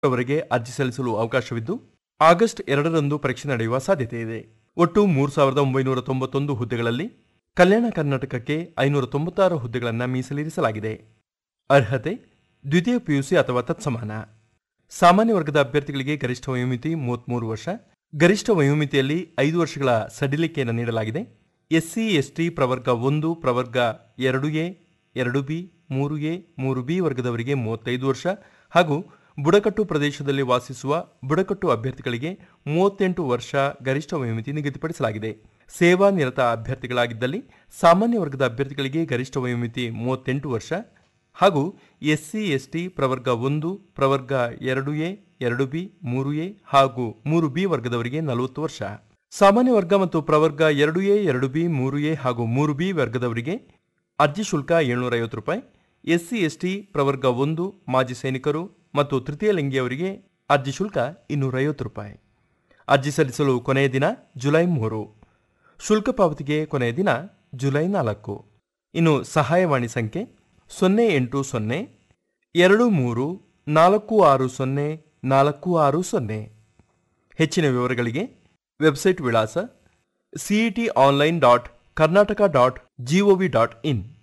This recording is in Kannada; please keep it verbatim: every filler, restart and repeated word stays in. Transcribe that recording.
ಅವರಿಗೆ ಅರ್ಜಿ ಸಲ್ಲಿಸಲು ಅವಕಾಶವಿದ್ದು ಆಗಸ್ಟ್ ಎರಡರಂದು ಪರೀಕ್ಷೆ ನಡೆಯುವ ಸಾಧ್ಯತೆ ಇದೆ. ಒಟ್ಟು ಮೂರು ಸಾವಿರದ ಒಂಬೈನೂರ ತೊಂಬತ್ತೊಂದು ಹುದ್ದೆಗಳಲ್ಲಿ ಕಲ್ಯಾಣ ಕರ್ನಾಟಕಕ್ಕೆ ಐನೂರ ತೊಂಬತ್ತಾರು ಹುದ್ದೆಗಳನ್ನು ಮೀಸಲಿರಿಸಲಾಗಿದೆ. ಅರ್ಹತೆ ದ್ವಿತೀಯ ಪಿಯುಸಿ ಅಥವಾ ತತ್ಸಮಾನ. ಸಾಮಾನ್ಯ ವರ್ಗದ ಅಭ್ಯರ್ಥಿಗಳಿಗೆ ಗರಿಷ್ಠ ವಯೋಮಿತಿ ಮೂವತ್ಮೂರು ವರ್ಷ. ಗರಿಷ್ಠ ವಯೋಮಿತಿಯಲ್ಲಿ ಐದು ವರ್ಷಗಳ ಸಡಿಲಿಕೆಯನ್ನು ನೀಡಲಾಗಿದೆ. ಎಸ್ಸಿ ಎಸ್ಟಿ ಪ್ರವರ್ಗ ಒಂದು, ಪ್ರವರ್ಗ ಎರಡು ಎ, ಎರಡು ಬಿ, ಮೂರು ಎ, ಮೂರು ಬಿ ವರ್ಗದವರಿಗೆ ಮೂವತ್ತೈದು ವರ್ಷ ಹಾಗೂ ಬುಡಕಟ್ಟು ಪ್ರದೇಶದಲ್ಲಿ ವಾಸಿಸುವ ಬುಡಕಟ್ಟು ಅಭ್ಯರ್ಥಿಗಳಿಗೆ ಮೂವತ್ತೆಂಟು ವರ್ಷ ಗರಿಷ್ಠ ವಯೋಮಿತಿ ನಿಗದಿಪಡಿಸಲಾಗಿದೆ. ಸೇವಾ ನಿರತ ಅಭ್ಯರ್ಥಿಗಳಾಗಿದ್ದಲ್ಲಿ ಸಾಮಾನ್ಯ ವರ್ಗದ ಅಭ್ಯರ್ಥಿಗಳಿಗೆ ಗರಿಷ್ಠ ವಯೋಮಿತಿ ಮೂವತ್ತೆಂಟು ವರ್ಷ ಹಾಗೂ ಎಸ್ಸಿ ಎಸ್ಟಿ ಪ್ರವರ್ಗ ಒಂದು, ಪ್ರವರ್ಗ ಎರಡು ಎ, ಎರಡು ಬಿ, ಮೂರು ಎ ಹಾಗೂ ಮೂರು ಬಿ ವರ್ಗದವರಿಗೆ ನಲವತ್ತು ವರ್ಷ. ಸಾಮಾನ್ಯ ವರ್ಗ ಮತ್ತು ಪ್ರವರ್ಗ ಎರಡು ಎ, ಎರಡು ಬಿ, ಮೂರು ಎ ಹಾಗೂ ಮೂರು ಬಿ ವರ್ಗದವರಿಗೆ ಅರ್ಜಿ ಶುಲ್ಕ ಏಳ್ನೂರ ಐವತ್ತು ರೂಪಾಯಿ. ಎಸ್ಸಿ ಎಸ್ಟಿ ಪ್ರವರ್ಗ ಒಂದು, ಮಾಜಿ ಸೈನಿಕರು ಮತ್ತು ತೃತೀಯ ಲಿಂಗಿಯವರಿಗೆ ಅರ್ಜಿ ಶುಲ್ಕ ಇನ್ನೂರ ಐವತ್ತು ರೂಪಾಯಿ. ಅರ್ಜಿ ಸಲ್ಲಿಸಲು ಕೊನೆಯ ದಿನ ಜುಲೈ ಮೂರು. ಶುಲ್ಕ ಪಾವತಿಗೆ ಕೊನೆಯ ದಿನ ಜುಲೈ ನಾಲ್ಕು. ಇನ್ನು ಸಹಾಯವಾಣಿ ಸಂಖ್ಯೆ ಸೊನ್ನೆ ಎಂಟು ಸೊನ್ನೆ ಎರಡು ಮೂರು ನಾಲ್ಕು ಆರು ಸೊನ್ನೆ ನಾಲ್ಕು ಆರು ಸೊನ್ನೆ. ಹೆಚ್ಚಿನ ವಿವರಗಳಿಗೆ ವೆಬ್ಸೈಟ್ ವಿಳಾಸ CET online dot Karnataka dot gov dot in.